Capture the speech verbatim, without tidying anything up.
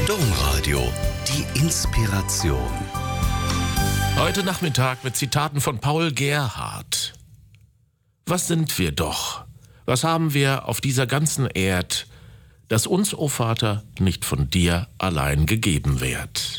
Domradio, die Inspiration. Heute Nachmittag mit Zitaten von Paul Gerhardt. Was sind wir doch? Was haben wir auf dieser ganzen Erd, das uns, o Vater, nicht von dir allein gegeben wird?